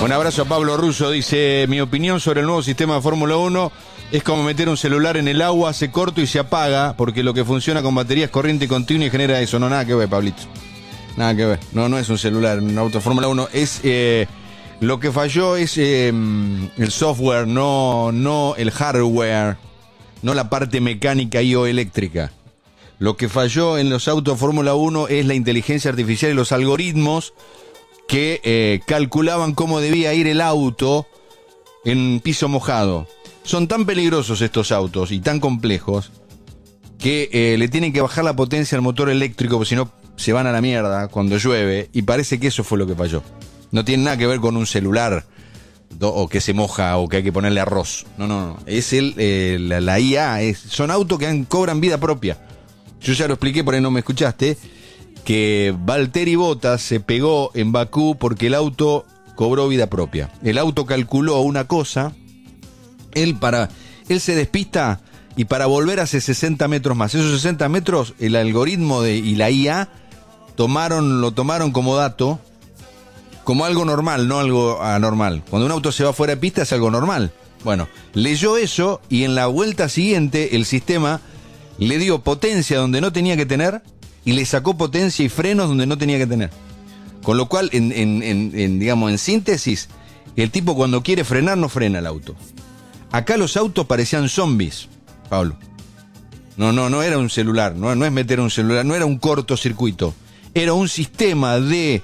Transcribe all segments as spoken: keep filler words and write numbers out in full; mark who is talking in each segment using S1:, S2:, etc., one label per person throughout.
S1: Un abrazo a Pablo Russo, dice, mi opinión sobre el nuevo sistema de Fórmula uno es como meter un celular en el agua, hace corto y se apaga, porque lo que funciona con batería es corriente continua y genera eso. No, nada que ver, Pablito. Nada que ver. No, no es un celular, un auto de Fórmula uno. Es, eh, lo que falló es eh, el software, no, no el hardware, no la parte mecánica y o eléctrica. Lo que falló en los autos de Fórmula uno es la inteligencia artificial y los algoritmos que eh, calculaban cómo debía ir el auto en piso mojado. Son tan peligrosos estos autos y tan complejos que eh, le tienen que bajar la potencia al motor eléctrico, porque si no se van a la mierda cuando llueve, y parece que eso fue lo que falló. No tiene nada que ver con un celular do, o que se moja o que hay que ponerle arroz. No, no, no. Es el, eh, la, la I A. Es, son autos que han, cobran vida propia. Yo ya lo expliqué, por ahí no me escuchaste, que Valtteri Bottas se pegó en Bakú porque el auto cobró vida propia. El auto calculó una cosa, él para él se despista y para volver hace sesenta metros más. Esos sesenta metros, el algoritmo de, y la I A tomaron, lo tomaron como dato, como algo normal, no algo anormal. Cuando un auto se va fuera de pista es algo normal. Bueno, leyó eso y en la vuelta siguiente el sistema le dio potencia donde no tenía que tener y le sacó potencia y frenos donde no tenía que tener. Con lo cual, en, en, en, en, digamos, en síntesis, el tipo cuando quiere frenar no frena el auto. Acá los autos parecían zombies, Pablo. No, no, no era un celular, no, no es meter un celular, no era un cortocircuito. Era un sistema de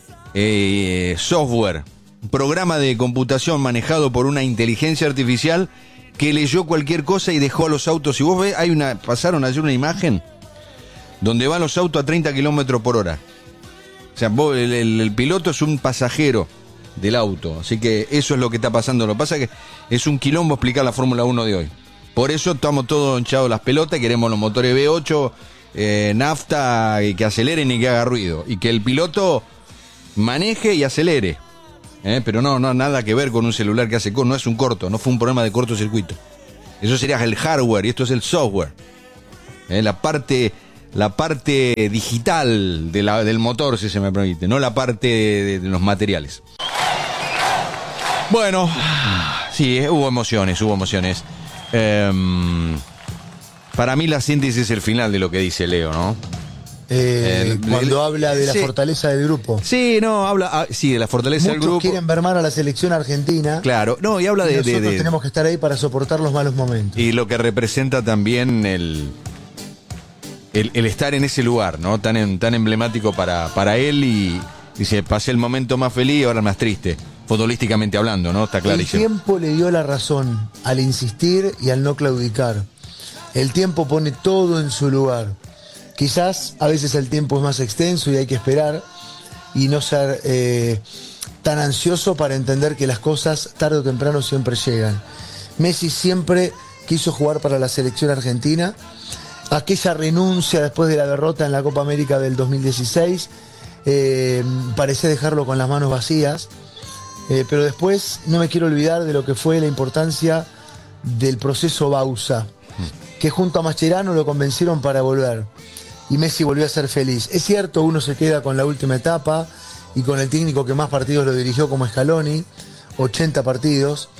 S1: eh, software, un programa de computación manejado por una inteligencia artificial que leyó cualquier cosa y dejó a los autos. Si vos ves, hay una, pasaron ayer una imagen donde van los autos a treinta kilómetros por hora. O sea, vos, el, el, el piloto es un pasajero del auto. Así que eso es lo que está pasando. Lo que pasa es que es un quilombo explicar la Fórmula uno de hoy. Por eso estamos todos hinchados las pelotas. Queremos los motores V ocho, eh, nafta, y que aceleren y que haga ruido. Y que el piloto maneje y acelere. ¿Eh? Pero no, no, nada que ver con un celular que hace corto. No es un corto, no fue un problema de cortocircuito. Eso sería el hardware y esto es el software. ¿Eh? La parte... La parte digital de la, del motor, si se me permite, no la parte de, de los materiales. Bueno, sí, hubo emociones, hubo emociones. Eh, para mí la síntesis es el final de lo que dice Leo, ¿no?
S2: Eh, eh, cuando el, habla de la
S1: sí,
S2: fortaleza del grupo.
S1: Sí, no, habla, ah, sí, de la fortaleza
S2: Muchos
S1: del grupo.
S2: Muchos quieren ver mal a la selección argentina.
S1: Claro, no, y habla de...
S2: Y nosotros
S1: de, de,
S2: tenemos que estar ahí para soportar los malos momentos.
S1: Y lo que representa también el... El, el estar en ese lugar, ¿no? Tan, en, tan emblemático para, para él y dice, pasé el momento más feliz y ahora más triste, futbolísticamente hablando, ¿no? Está clarísimo.
S2: El tiempo le dio la razón al insistir y al no claudicar. El tiempo pone todo en su lugar. Quizás a veces el tiempo es más extenso y hay que esperar y no ser eh, tan ansioso para entender que las cosas tarde o temprano siempre llegan. Messi siempre quiso jugar para la selección argentina. Aquella renuncia después de la derrota en la Copa América del dos mil dieciséis eh, parecía dejarlo con las manos vacías, eh, pero después no me quiero olvidar de lo que fue la importancia del proceso Bausa, que junto a Mascherano lo convencieron para volver y Messi volvió a ser feliz. Es cierto, uno se queda con la última etapa y con el técnico que más partidos lo dirigió como Scaloni, ochenta partidos.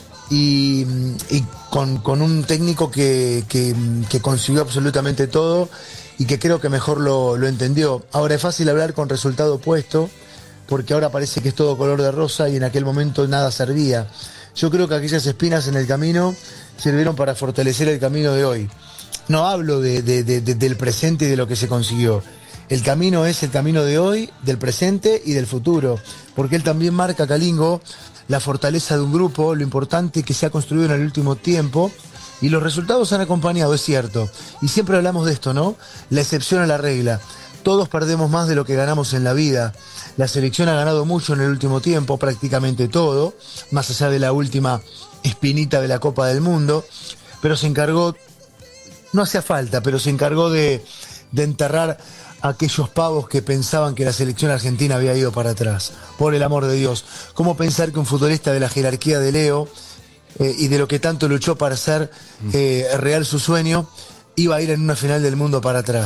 S2: Y, y con, con un técnico que, que, que consiguió absolutamente todo y que creo que mejor lo, lo entendió. Ahora es fácil hablar con resultado opuesto, porque ahora parece que es todo color de rosa y en aquel momento nada servía. Yo creo que aquellas espinas en el camino sirvieron para fortalecer el camino de hoy. No hablo de, de, de, de, del presente y de lo que se consiguió. El camino es el camino de hoy, del presente y del futuro, porque él también marca, Calingo, la fortaleza de un grupo, lo importante que se ha construido en el último tiempo, y los resultados han acompañado, es cierto. Y siempre hablamos de esto, ¿no? La excepción a la regla. Todos perdemos más de lo que ganamos en la vida. La selección ha ganado mucho en el último tiempo, prácticamente todo, más allá de la última espinita de la Copa del Mundo, pero se encargó, no hacía falta, pero se encargó de, de enterrar aquellos pavos que pensaban que la selección argentina había ido para atrás. Por el amor de Dios, ¿cómo pensar que un futbolista de la jerarquía de Leo eh, y de lo que tanto luchó para hacer eh, real su sueño iba a ir en una final del mundo para atrás?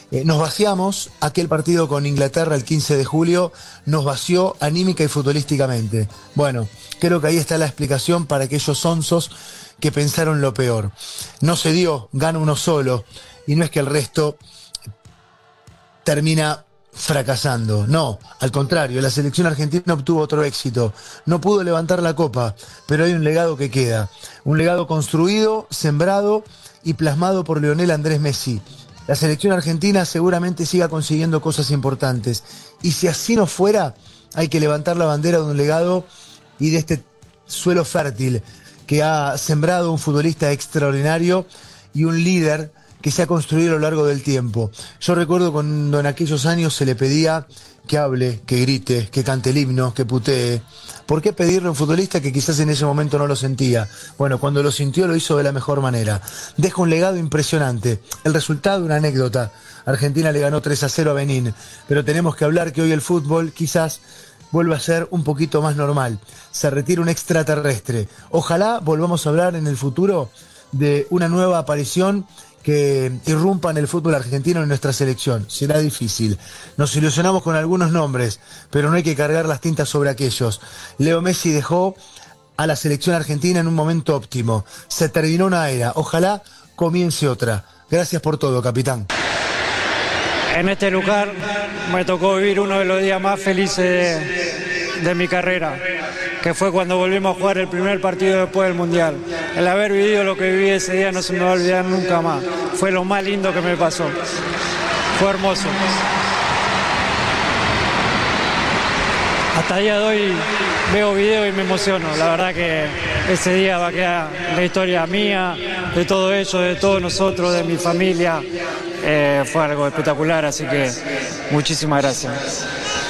S2: Eh, nos vaciamos, aquel partido con Inglaterra el quince de julio nos vació anímica y futbolísticamente. Bueno, creo que ahí está la explicación para aquellos onzos que pensaron lo peor. No se dio, gana uno solo, y no es que el resto termina fracasando. No, al contrario, la selección argentina obtuvo otro éxito. No pudo levantar la copa, pero hay un legado que queda. Un legado construido, sembrado y plasmado por Lionel Andrés Messi. La selección argentina seguramente siga consiguiendo cosas importantes. Y si así no fuera, hay que levantar la bandera de un legado y de este suelo fértil que ha sembrado un futbolista extraordinario y un líder que se ha construido a lo largo del tiempo. Yo recuerdo cuando en aquellos años se le pedía que hable, que grite, que cante el himno, que putee. ¿Por qué pedirle a un futbolista que quizás en ese momento no lo sentía? Bueno, cuando lo sintió lo hizo de la mejor manera. Deja un legado impresionante. El resultado, una anécdota. Argentina le ganó tres a cero a Benín, pero tenemos que hablar que hoy el fútbol quizás vuelva a ser un poquito más normal. Se retira un extraterrestre. Ojalá volvamos a hablar en el futuro de una nueva aparición que irrumpa en el fútbol argentino en nuestra selección. Será difícil. Nos ilusionamos con algunos nombres, pero no hay que cargar las tintas sobre aquellos. Leo Messi dejó a la selección argentina en un momento óptimo. Se terminó una era. Ojalá comience otra. Gracias por todo, capitán.
S3: En este lugar me tocó vivir uno de los días más felices de, de mi carrera, que fue cuando volvimos a jugar el primer partido después del Mundial. El haber vivido lo que viví ese día no se me va a olvidar nunca más. Fue lo más lindo que me pasó. Fue hermoso. Hasta el día de hoy veo videos y me emociono. La verdad que ese día va a quedar la historia mía, de todo ello, de todos nosotros, de mi familia. Eh, fue algo espectacular, así que muchísimas gracias.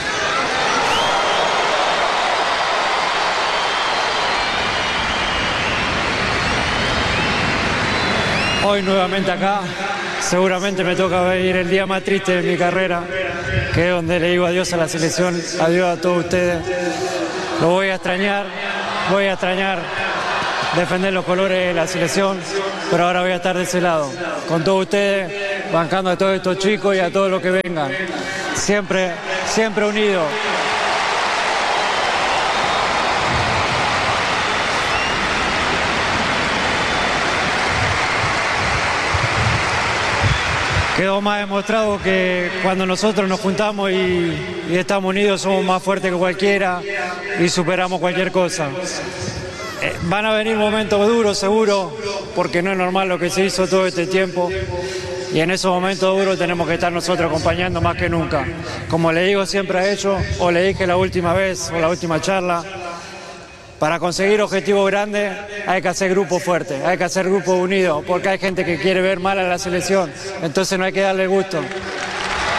S3: Hoy nuevamente acá, seguramente me toca vivir el día más triste de mi carrera, que es donde le digo adiós a la selección, adiós a todos ustedes. Lo voy a extrañar, voy a extrañar defender los colores de la selección, pero ahora voy a estar de ese lado, con todos ustedes, bancando a todos estos chicos y a todos los que vengan. Siempre, siempre unidos. Quedó más demostrado que cuando nosotros nos juntamos y, y estamos unidos somos más fuertes que cualquiera y superamos cualquier cosa. Eh, van a venir momentos duros seguro, porque no es normal lo que se hizo todo este tiempo. Y en esos momentos duros tenemos que estar nosotros acompañando más que nunca. Como le digo siempre a ellos, o le dije la última vez, o la última charla, para conseguir objetivos grandes hay que hacer grupos fuertes, hay que hacer grupos unidos, porque hay gente que quiere ver mal a la selección, entonces no hay que darle gusto.